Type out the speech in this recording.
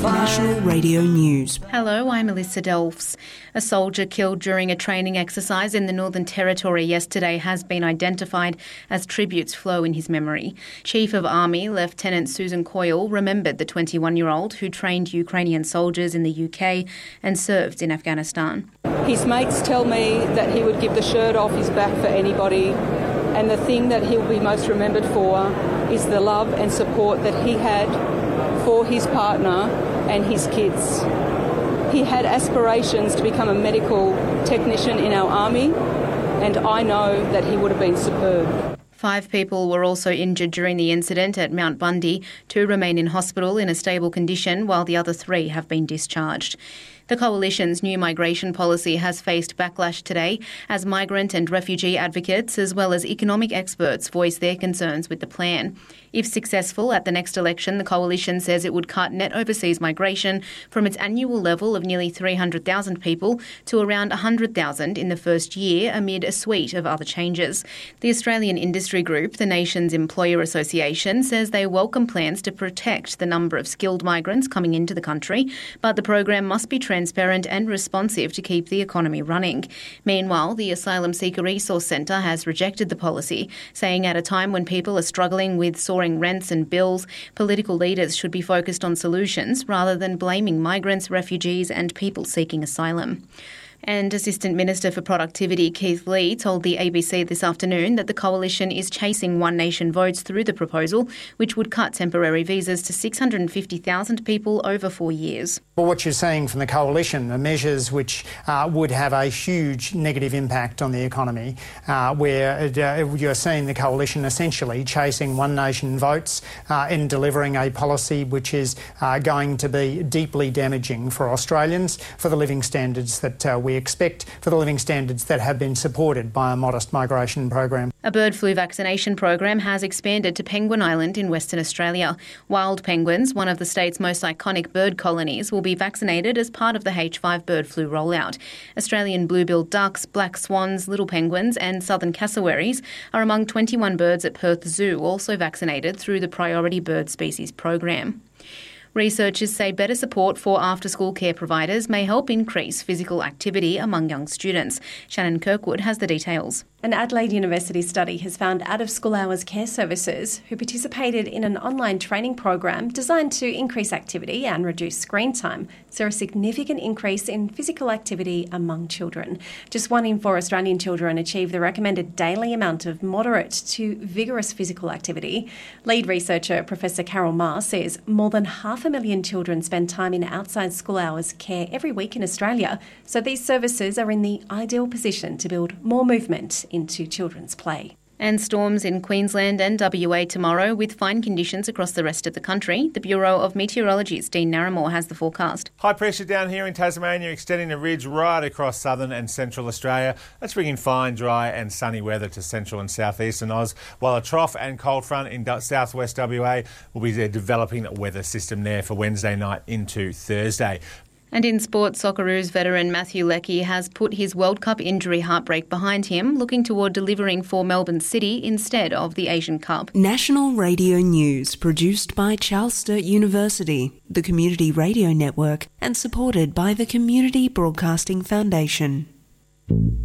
National Radio News. Hello, I'm Alyssa Delfs. A soldier killed during a training exercise in the Northern Territory yesterday has been identified as tributes flow in his memory. Chief of Army Lieutenant Susan Coyle remembered the 21-year-old who trained Ukrainian soldiers in the UK and served in Afghanistan. His mates tell me that he would give the shirt off his back for anybody, and the thing that he'll be most remembered for is the love and support that he had for his partner and his kids. He had aspirations to become a medical technician in our army, and I know that he would have been superb. 5 people were also injured during the incident at Mount Bundy. 2 remain in hospital in a stable condition, while the other 3 have been discharged. The Coalition's new migration policy has faced backlash today as migrant and refugee advocates as well as economic experts voice their concerns with the plan. If successful at the next election, the Coalition says it would cut net overseas migration from its annual level of nearly 300,000 people to around 100,000 in the first year amid a suite of other changes. The Australian Industry Group, the nation's employer association, says they welcome plans to protect the number of skilled migrants coming into the country, but the program must be transparent and responsive to keep the economy running. Meanwhile, the Asylum Seeker Resource Centre has rejected the policy, saying at a time when people are struggling with soaring rents and bills, political leaders should be focused on solutions rather than blaming migrants, refugees and people seeking asylum. And Assistant Minister for Productivity Keith Lee told the ABC this afternoon that the Coalition is chasing One Nation votes through the proposal, which would cut temporary visas to 650,000 people over 4 years. Well, what you're seeing from the Coalition are measures which would have a huge negative impact on the economy, where you're seeing the Coalition essentially chasing One Nation votes in delivering a policy which is going to be deeply damaging for Australians, for the living standards that we expect, for the living standards that have been supported by a modest migration program. A bird flu vaccination program has expanded to Penguin Island in Western Australia. Wild penguins, one of the state's most iconic bird colonies, will be vaccinated as part of the H5 bird flu rollout. Australian blue-billed ducks, black swans, little penguins and southern cassowaries are among 21 birds at Perth Zoo also vaccinated through the Priority Bird Species program. Researchers say better support for after-school care providers may help increase physical activity among young students. Shannon Kirkwood has the details. An Adelaide University study has found out-of-school hours care services who participated in an online training program designed to increase activity and reduce screen time saw a significant increase in physical activity among children. Just 1 in 4 Australian children achieve the recommended daily amount of moderate to vigorous physical activity. Lead researcher Professor Carol Marr says more than 500,000 children spend time in outside school hours care every week in Australia, so these services are in the ideal position to build more movement into children's play. And storms in Queensland and WA tomorrow with fine conditions across the rest of the country. The Bureau of Meteorology's Dean Narramore has the forecast. High pressure down here in Tasmania extending the ridge right across southern and central Australia. That's bringing fine, dry and sunny weather to central and southeastern Oz, while a trough and cold front in southwest WA will be the developing weather system there for Wednesday night into Thursday. And in sport, Socceroos veteran Matthew Leckie has put his World Cup injury heartbreak behind him, looking toward delivering for Melbourne City instead of the Asian Cup. National Radio News, produced by Charles Sturt University, the Community Radio Network, and supported by the Community Broadcasting Foundation.